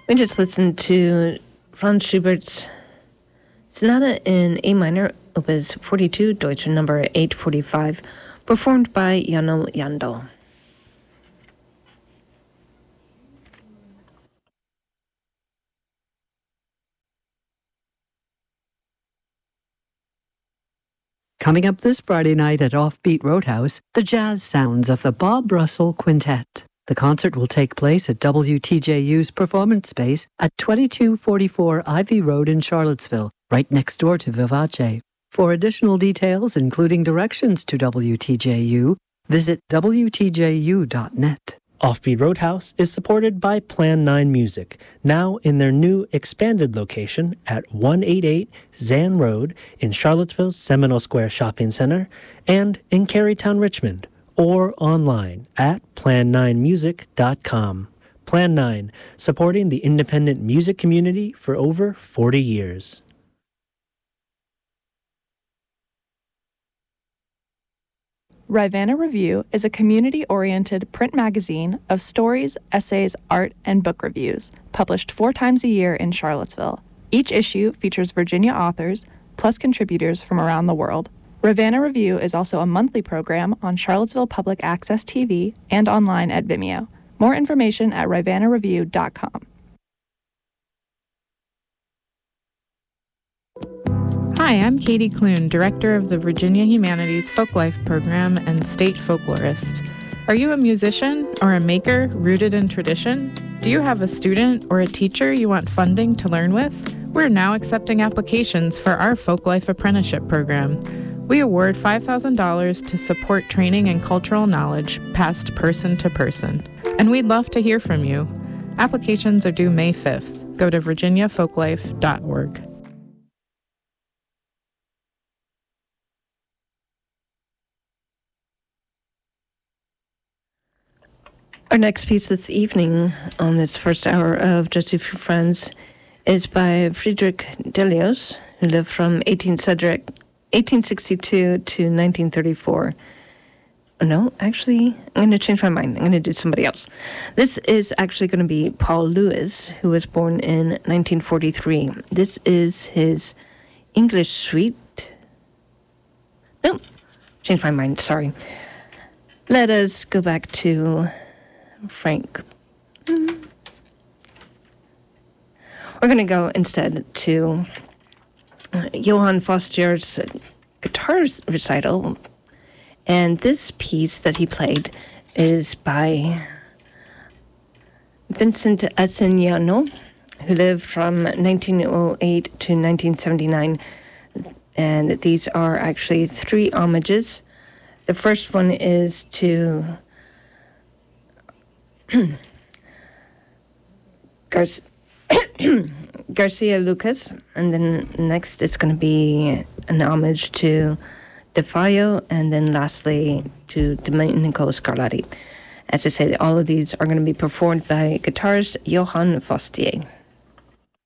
We just listened to Franz Schubert's Sonata in A minor, Opus 42, Deutsche number 845, performed by Jano Jandl. Coming up this Friday night at Offbeat Roadhouse, the jazz sounds of the Bob Russell Quintet. The concert will take place at WTJU's Performance Space at 2244 Ivy Road in Charlottesville, right next door to Vivace. For additional details, including directions to WTJU, visit WTJU.net. Offbeat Roadhouse is supported by Plan 9 Music, now in their new expanded location at 188 Zan Road in Charlottesville's Seminole Square Shopping Center and in Carytown, Richmond, or online at plan9music.com. Plan 9, supporting the independent music community for over 40 years. Rivanna Review is a community-oriented print magazine of stories, essays, art, and book reviews, published 4 times a year in Charlottesville. Each issue features Virginia authors, plus contributors from around the world. Rivanna Review is also a monthly program on Charlottesville Public Access TV and online at Vimeo. More information at rivannareview.com. Hi, I'm Katie Clune, Director of the Virginia Humanities Folklife Program and State Folklorist. Are you a musician or a maker rooted in tradition? Do you have a student or a teacher you want funding to learn with? We're now accepting applications for our Folklife Apprenticeship Program. We award $5,000 to support training and cultural knowledge passed person to person. And we'd love to hear from you. Applications are due May 5th. Go to virginiafolklife.org. Our next piece this evening on this first hour of Just a Few Friends is by Friedrich Delius, who lived from 1862 to 1934. No, actually, I'm going to change my mind. I'm going to do somebody else. This is actually going to be Paul Lewis, who was born in 1943. This is his English suite. No, change my mind, sorry. Let us go back to Frank. We're going to go instead to Johann Foster's guitar recital. And this piece that he played is by Vincent Assignano, who lived from 1908 to 1979. And these are actually 3 homages. The first one is to Garcia Lucas, and then next is going to be an homage to DeFaio, and then lastly to Domenico Scarlatti. As I say, all of these are going to be performed by guitarist Johann Fostier.